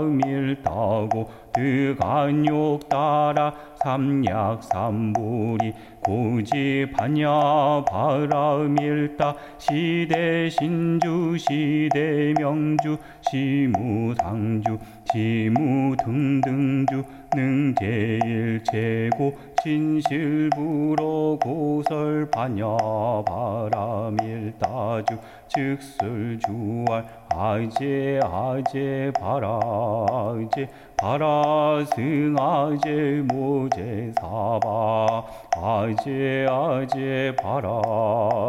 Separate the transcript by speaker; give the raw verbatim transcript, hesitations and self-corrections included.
Speaker 1: 밀다고 드간욕 따라 삼약삼불이 고집하냐 바라밀다 시대 신주 시대 명주 시무상주 지무 등등주 능제일체고 진실불어 고설파냐 바라밀다주 즉설주알 아제 아제 바라제 바라승 아제 모제 사바 아제 아제 바라